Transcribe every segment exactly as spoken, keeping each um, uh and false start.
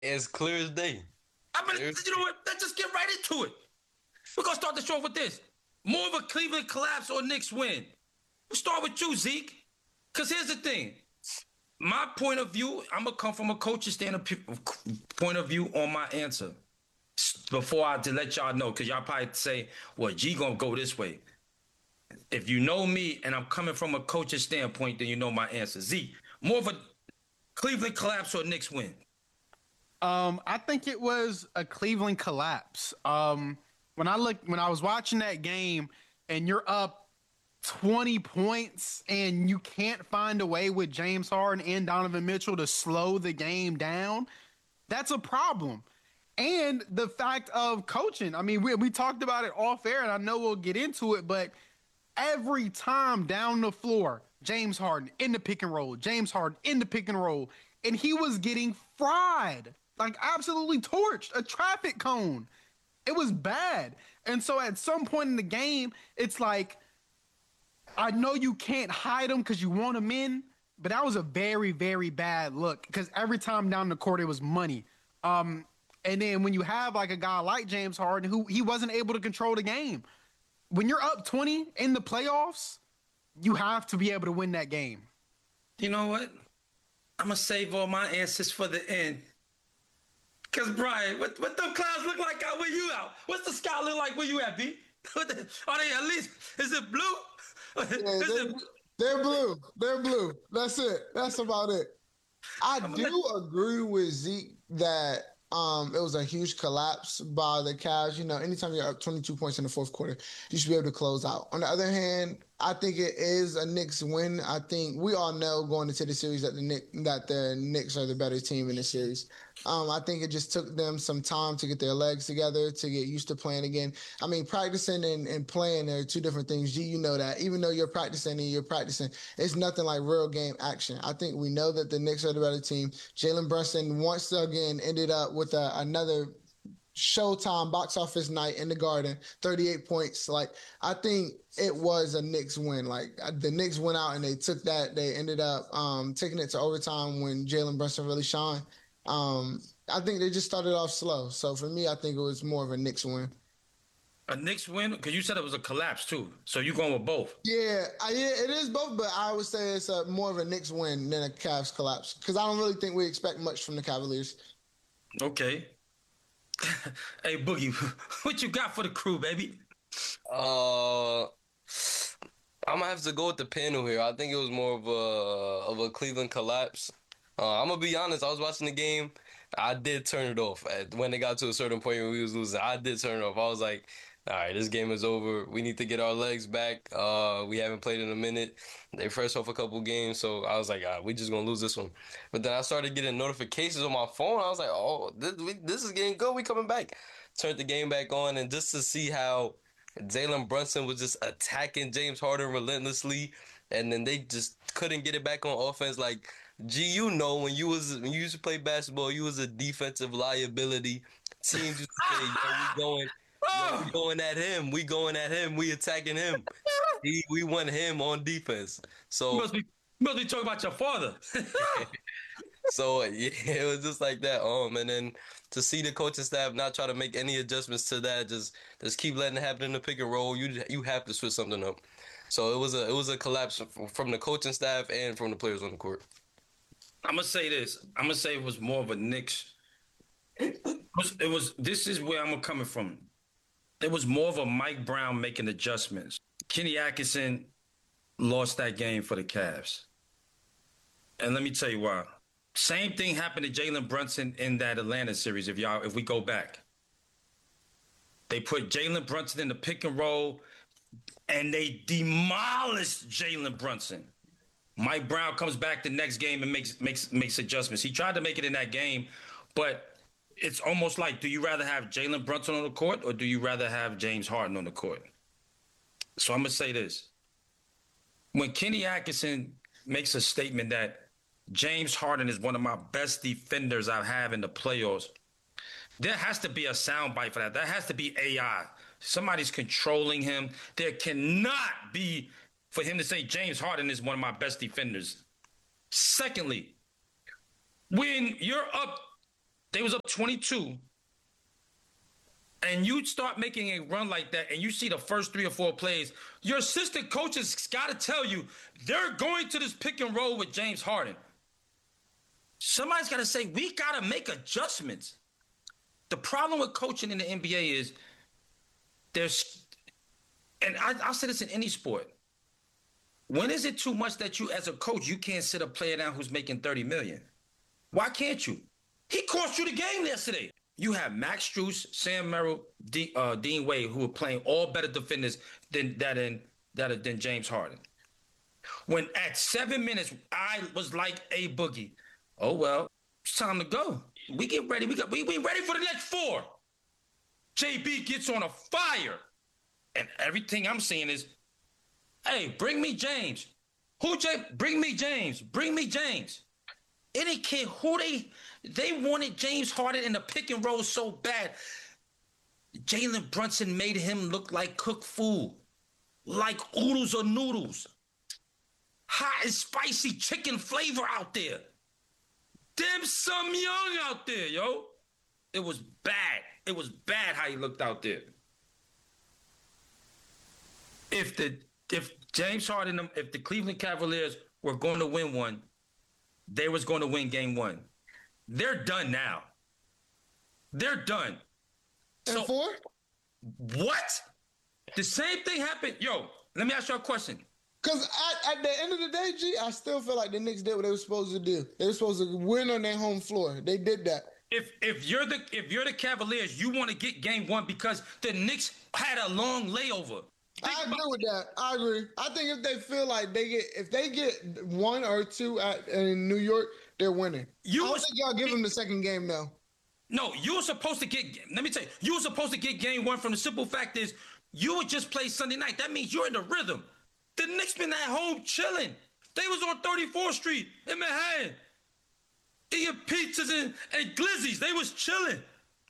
It's clear as day. I mean, Clear. you know what? Let's just get right into it. We're gonna start the show with this. More of a Cleveland collapse or Knicks win. We'll start with you, Zeke. Because here's the thing. My point of view, I'm gonna come from a coach's standpoint point of view on my answer. Before I to let y'all know, because y'all probably say, well, G gonna go this way. If you know me and I'm coming from a coach's standpoint, then you know my answer. Z, more of a Cleveland collapse or Knicks win? Um, I think it was a Cleveland collapse. Um, when I look, when I was watching that game, and you're up twenty points, and you can't find a way with James Harden and Donovan Mitchell to slow the game down, that's a problem. And the fact of coaching. I mean, we we talked about it off air, and I know we'll get into it, but every time down the floor, James Harden in the pick and roll, James Harden in the pick and roll, and he was getting fried, like absolutely torched, a traffic cone. It was bad. And so at some point in the game, it's like, I know you can't hide them because you want them in, but that was a very, very bad look because every time down the court, it was money. Um, and then when you have like a guy like James Harden, who he wasn't able to control the game, when you're up twenty in the playoffs, you have to be able to win that game. You know what? I'm gonna save all my answers for the end. Cause Brian, what what them clouds look like out where you out? What's the sky look like where you at, B? What the, are they at least? Is it blue? Yeah, Is they're, it? they're blue. They're blue. That's it. That's about it. I do agree with Zeke that um, it was a huge collapse by the Cavs. You know, anytime you're up twenty-two points in the fourth quarter, you should be able to close out. On the other hand, I think it is a Knicks win. I think we all know going into the series that the Knicks, that the Knicks are the better team in the series. Um, I think it just took them some time to get their legs together, to get used to playing again. I mean, practicing and, and playing are two different things. G, you know that. Even though you're practicing and you're practicing, it's nothing like real game action. I think we know that the Knicks are the better team. Jalen Brunson once again ended up with a, another Showtime box office night in the Garden, thirty-eight points. Like, I think it was a Knicks win. Like, the Knicks went out and they took that. They ended up um, taking it to overtime when Jalen Brunson really shined. Um, I think they just started off slow. So for me, I think it was more of a Knicks win. A Knicks win? Because you said it was a collapse too. So you going with both? Yeah, I, yeah, it is both, but I would say it's a, more of a Knicks win than a Cavs collapse because I don't really think we expect much from the Cavaliers. Okay. Hey Boogie, what you got for the crew, baby? Uh, I'm gonna have to go with the panel here. I think it was more of a of a Cleveland collapse. Uh, I'm gonna be honest. I was watching the game. I did turn it off at, when it got to a certain point when we was losing. I did turn it off. I was like, all right, this game is over. We need to get our legs back. Uh, we haven't played in a minute. They fresh off a couple games, so I was like, ah, we just gonna lose this one. But then I started getting notifications on my phone. I was like, oh, this, we, this is getting good. We coming back. Turned the game back on, and just to see how Jalen Brunson was just attacking James Harden relentlessly, and then they just couldn't get it back on offense. Like, G, you know, when you was when you used to play basketball, you was a defensive liability. Teams used to say, "Yo, we going, yo, we going at him. We going at him. We attacking him. He, we want him on defense." You So, must be you must be talking about your father. so yeah, it was just like that. Um, and then to see the coaching staff not try to make any adjustments to that, just just keep letting it happen in the pick and roll. You you have to switch something up. So it was a it was a collapse from the coaching staff and from the players on the court. I'm gonna say this. I'm gonna say it was more of a Knicks. It was, it was. This is where I'm coming from. It was more of a Mike Brown making adjustments. Kenny Atkinson lost that game for the Cavs, and let me tell you why. Same thing happened to Jalen Brunson in that Atlanta series. If y'all, if we go back, they put Jalen Brunson in the pick and roll, and they demolished Jalen Brunson. Mike Brown comes back the next game and makes makes makes adjustments. He tried to make it in that game, but it's almost like, do you rather have Jalen Brunson on the court or do you rather have James Harden on the court? So I'm gonna say this: when Kenny Atkinson makes a statement that James Harden is one of my best defenders I have in the playoffs, there has to be a soundbite for that. That has to be A I. Somebody's controlling him. There cannot be for him to say James Harden is one of my best defenders. Secondly, when you're up They was up twenty-two. And you start making a run like that, and you see the first three or four plays, your assistant coaches got to tell you they're going to this pick and roll with James Harden. Somebody's got to say, we got to make adjustments. The problem with coaching in the N B A is there's, and I, I'll say this in any sport. When is it too much that you, as a coach, you can't sit a player down who's making thirty million dollars? Why can't you? He cost you the game yesterday. You have Max Strus, Sam Merrill, D, uh, Dean Wade, who are playing all better defenders than that in that than James Harden. When at seven minutes, I was like a boogie. Oh well, it's time to go. We get ready. We got we we ready for the next four. J B gets on a fire, and everything I'm seeing is, hey, bring me James. Who J? Bring me James. Bring me James. Any kid who they they wanted James Harden in the pick and roll so bad. Jalen Brunson made him look like cooked food, like oodles or noodles. Hot and spicy chicken flavor out there. Dim Sum Young out there, yo. It was bad. It was bad how he looked out there. If the if James Harden, if the Cleveland Cavaliers were going to win one, they was going to win game one. They're done now. They're done. And So four? what? The same thing happened. Yo, let me ask you a question. Because at, at the end of the day, G, I still feel like the Knicks did what they were supposed to do. They were supposed to win on their home floor. They did that. If if you're the if you're the Cavaliers, you want to get game one because the Knicks had a long layover. Think I agree about- with that. I agree. I think if they feel like they get, if they get one or two at in New York, they're winning. You I don't was- think y'all give them the second game though. No, you were supposed to get. Let me tell you, you were supposed to get game one from the simple fact is you would just play Sunday night. That means you're in the rhythm. The Knicks been at home chilling. They was on thirty-fourth Street in Manhattan, eating pizzas and, and glizzies. They was chilling.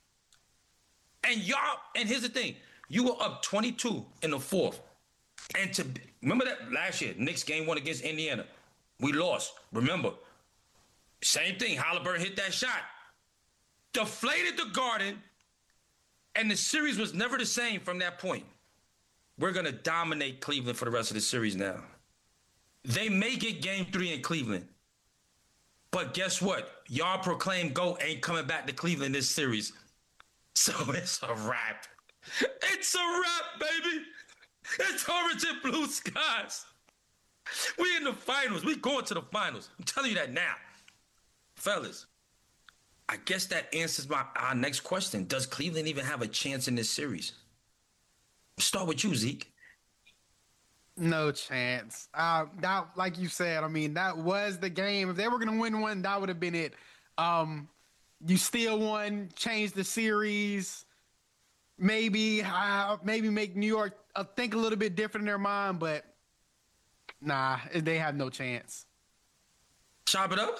And y'all, and here's the thing, you were up twenty-two in the fourth. And to remember that last year, Knicks game one against Indiana. We lost. Remember, same thing. Halliburton hit that shot. Deflated the Garden, and the series was never the same from that point. We're going to dominate Cleveland for the rest of the series now. They may get game three in Cleveland, but guess what? Y'all proclaim GOAT ain't coming back to Cleveland this series. So it's a wrap. It's a wrap, baby. It's orange and blue skies. We in the finals. We going to the finals. I'm telling you that now. Fellas, I guess that answers my our next question. Does Cleveland even have a chance in this series? Start with you, Zeke. No chance. Uh, that, like you said, I mean, that was the game. If they were going to win one, that would have been it. Um, you still won, change the series, maybe, uh, maybe make New York uh, think a little bit different in their mind, but nah, they have no chance. Chop it up.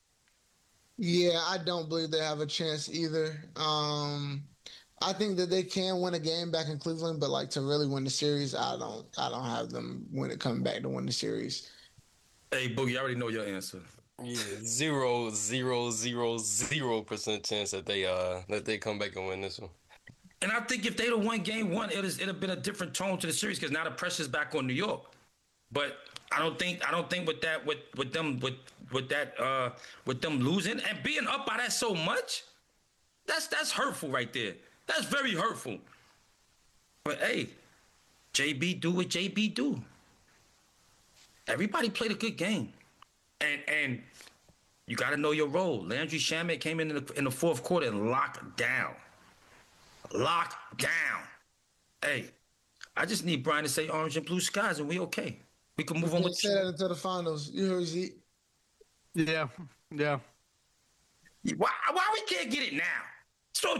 Yeah, I don't believe they have a chance either. Um, I think that they can win a game back in Cleveland, but like to really win the series, I don't. I don't have them when it comes back to win the series. Hey, Boogie, I already know your answer. Yeah, zero, zero, zero, zero percent chance that they uh that they come back and win this one. And I think if they'd have won game one, it would have been a different tone to the series because now the pressure's back on New York. But I don't think I don't think with that with with them with with that uh with them losing and being up by that so much, that's that's hurtful right there. That's very hurtful. But hey, J B do what J B do. Everybody played a good game, and and you got to know your role. Landry Shamet came in in the, in the fourth quarter and locked down, locked down. Hey, I just need Brian to say orange and blue skies, and we okay. We can move on with. Say that until the finals. You heard Zeke? Yeah, yeah. Why why we can't get it now? So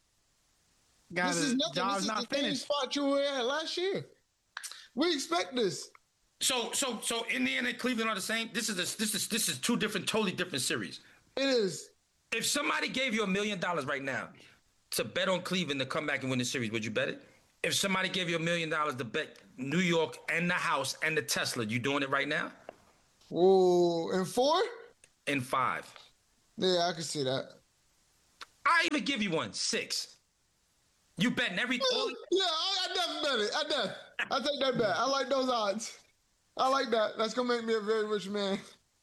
Got This is nothing. job's This is not the same finished. spot you were at last year. We expect this. so so so Indiana and Cleveland are the same. This is a, this is this is two different, totally different series. It is. If somebody gave you a million dollars right now to bet on Cleveland to come back and win the series, would you bet it? If somebody gave you a million dollars to bet New York and the house and the Tesla, you doing it right now? Whoa. And four? In five. Yeah, I can see that. I even give you one. Six. You betting every all Yeah, I, I definitely bet it. I def. I take that bet. I like those odds. I like that. That's gonna make me a very rich man.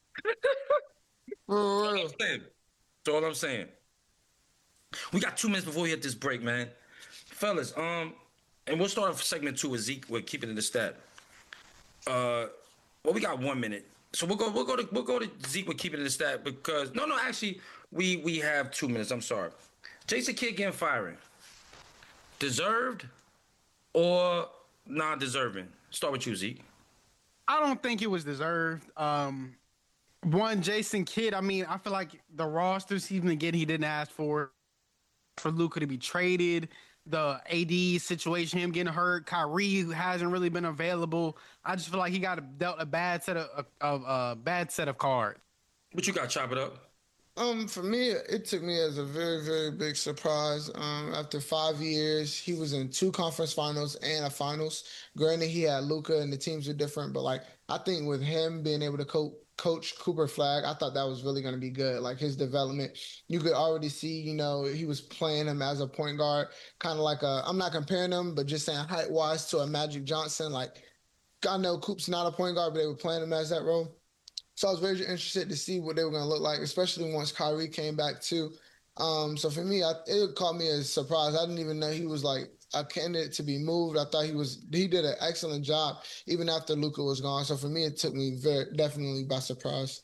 For real. That's all I'm saying. We got two minutes before we hit this break, man. Fellas, um, and we'll start off segment two with Zeke. We're keeping it in the stat. Uh, well, we got one minute, so we'll go. We'll go to we'll go to Zeke with keeping it in the stat because no, no, actually, we we have two minutes. I'm sorry. Jason Kidd getting fired. Deserved or non-deserving? Start with you, Zeke. I don't think it was deserved. Um, one, Jason Kidd. I mean, I feel like the rosters he's been getting, he didn't ask for. For Luka to be traded, the A D situation, him getting hurt, Kyrie who hasn't really been available. I just feel like he got a, dealt a bad set of a uh, uh, bad set of cards. What you got? Chop it up. Um, for me, it took me as a very, very big surprise. Um, after five years, he was in two conference finals and a finals. Granted, he had Luka and the teams are different, but like I think with him being able to co- coach Cooper Flag, I thought that was really going to be good. Like his development, you could already see, you know, he was playing him as a point guard, kind of like a. I'm not comparing him, but just saying height wise to a Magic Johnson. Like I know Coop's not a point guard, but they were playing him as that role. So I was very interested to see what they were going to look like, especially once Kyrie came back too. Um, so for me, I, it caught me as a surprise. I didn't even know he was like a candidate to be moved. I thought he was. He did an excellent job even after Luka was gone. So for me, it took me very definitely by surprise.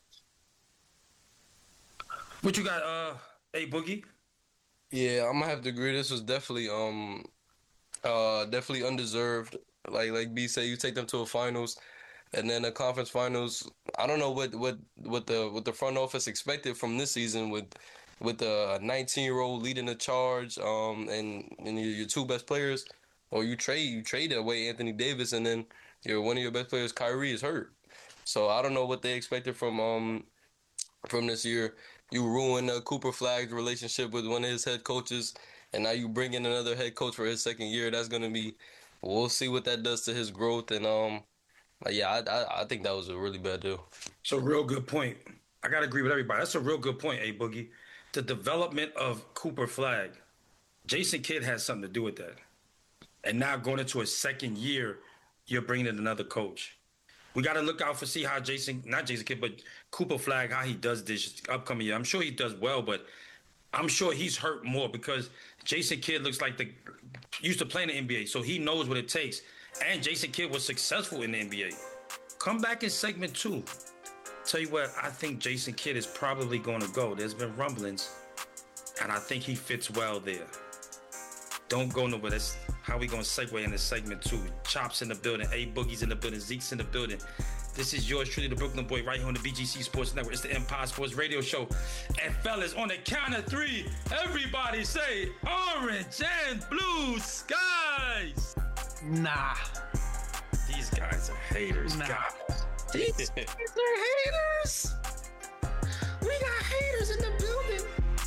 What you got, uh, A Boogie? Yeah, I'm gonna have to agree. This was definitely um, uh, definitely undeserved. Like like B said, you take them to a finals. And then the conference finals, I don't know what, what, what the what the front office expected from this season with with the nineteen-year-old leading the charge, um, and and your, your two best players, or you trade you trade away Anthony Davis, and then your one of your best players, Kyrie, is hurt. So I don't know what they expected from um from this year. You ruin uh, Cooper Flag's relationship with one of his head coaches, and now you bring in another head coach for his second year. That's gonna be, we'll see what that does to his growth and um. Yeah, I, I I think that was a really bad deal. It's a real good point. I gotta agree with everybody. That's a real good point, A Boogie. The development of Cooper Flag, Jason Kidd has something to do with that. And now going into a second year, you're bringing in another coach. We got to look out for see how Jason, not Jason Kidd, but Cooper Flag, how he does this upcoming year. I'm sure he does well, but I'm sure he's hurt more because Jason Kidd looks like the used to play in the N B A, so he knows what it takes. And Jason Kidd was successful in the N B A. Come back in segment two. Tell you what, I think Jason Kidd is probably going to go. There's been rumblings, and I think he fits well there. Don't go nowhere. That's how we going to segue into segment two. Chops in the building. A Boogie's in the building. Zeke's in the building. This is yours truly, the Brooklyn Boy, right here on the B G C Sports Network. It's the Empire Sports Radio Show. And fellas, on the count of three, everybody say orange and blue skies. Nah. These guys are haters. Nah. God. These, these are haters. We got haters in the building.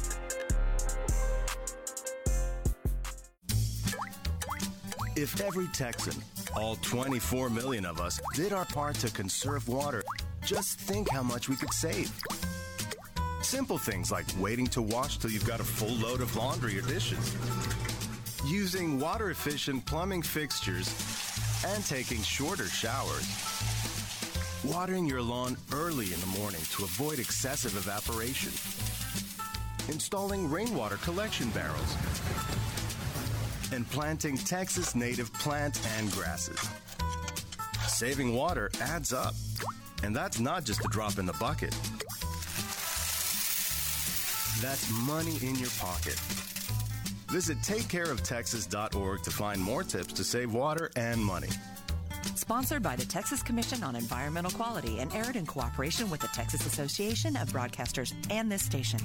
If every Texan, all twenty-four million of us, did our part to conserve water, just think how much we could save. Simple things like waiting to wash till you've got a full load of laundry or dishes, using water-efficient plumbing fixtures, and taking shorter showers. Watering your lawn early in the morning to avoid excessive evaporation. Installing rainwater collection barrels. And planting Texas native plants and grasses. Saving water adds up. And that's not just a drop in the bucket. That's money in your pocket. Visit take care of texas dot org to find more tips to save water and money. Sponsored by the Texas Commission on Environmental Quality and aired in cooperation with the Texas Association of Broadcasters and this station.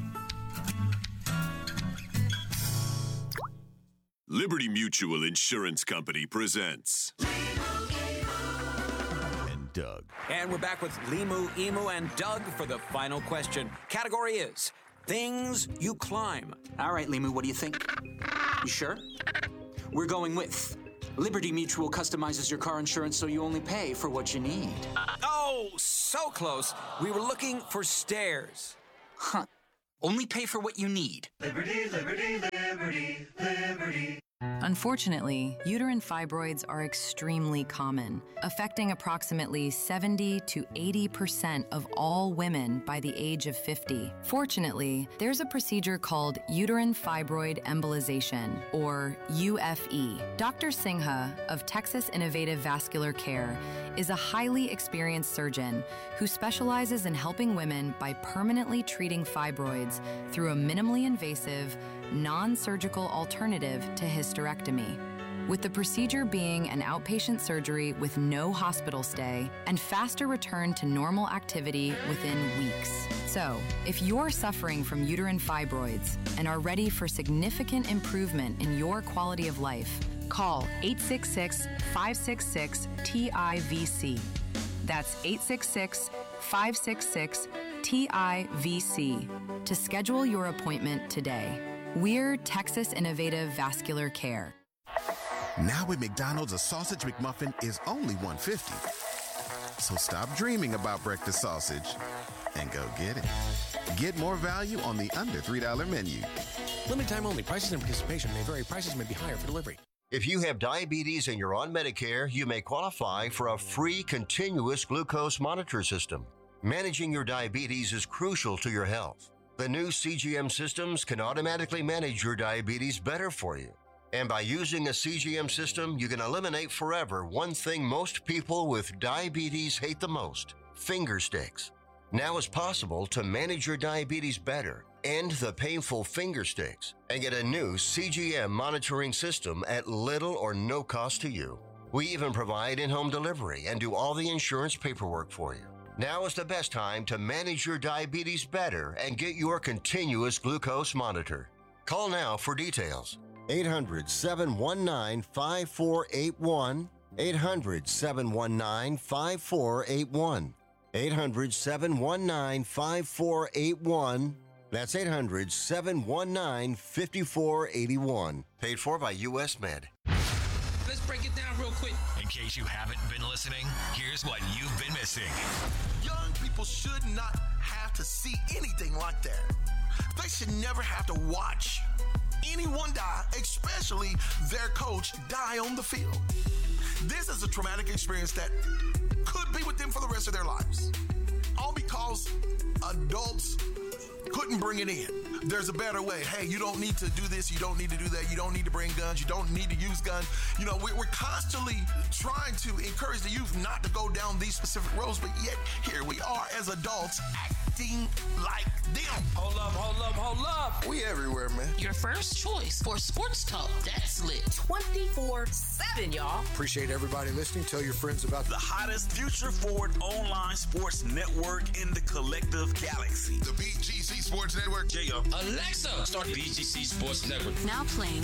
Liberty Mutual Insurance Company presents And Doug. And we're back with Limu, Emu, and Doug for the final question. Category is things you climb. All right, Limu, what do you think? You sure? We're going with Liberty Mutual customizes your car insurance so you only pay for what you need. Oh, so close. We were looking for stairs. Huh. Only pay for what you need. Liberty, liberty, liberty, liberty. Unfortunately, uterine fibroids are extremely common, affecting approximately seventy to eighty percent of all women by the age of fifty. Fortunately, there's a procedure called uterine fibroid embolization, or U F E. Doctor Singha of Texas Innovative Vascular Care is a highly experienced surgeon who specializes in helping women by permanently treating fibroids through a minimally invasive, non-surgical alternative to hysterectomy. With the procedure being an outpatient surgery with no hospital stay and faster return to normal activity within weeks. So, if you're suffering from uterine fibroids and are ready for significant improvement in your quality of life, call eight six six, five six six, T I V C. That's eight six six, five six six, T I V C to schedule your appointment today. We're Texas Innovative Vascular Care. Now at McDonald's, a sausage McMuffin is only one fifty. So stop dreaming about breakfast sausage and go get it. Get more value on the under three dollar menu. Limited time only. Prices and participation may vary. Prices may be higher for delivery. If you have diabetes and you're on Medicare, you may qualify for a free continuous glucose monitor system. Managing your diabetes is crucial to your health. The new C G M systems can automatically manage your diabetes better for you. And by using a C G M system, you can eliminate forever one thing most people with diabetes hate the most: finger sticks. Now it's possible to manage your diabetes better, end the painful finger sticks, and get a new C G M monitoring system at little or no cost to you. We even provide in-home delivery and do all the insurance paperwork for you. Now is the best time to manage your diabetes better and get your continuous glucose monitor. Call now for details. eight hundred, seven one nine, five four eight one. eight hundred, seven one nine, five four eight one. eight hundred, seven one nine, five four eight one. That's eight hundred, seven one nine, five four eight one. Paid for by U S Med. Let's break it down real quick. In case you haven't been listening, here's what you've been missing. Young people should not have to see anything like that. They should never have to watch anyone die, especially their coach, die on the field. This is a traumatic experience that could be with them for the rest of their lives. All because adults couldn't bring it in. There's a better way. Hey, you don't need to do this. You don't need to do that. You don't need to bring guns. You don't need to use guns. You know, we're constantly trying to encourage the youth not to go down these specific roads, but yet here we are as adults acting like them. Hold up, hold up, hold up. We everywhere, man. Your first choice for sports talk. That's lit. twenty-four seven, y'all. Appreciate everybody listening. Tell your friends about the hottest future forward online sports network in the collective galaxy. The B G C Sports Network. J-Up. Alexa, start the B G C Sports Network. Now playing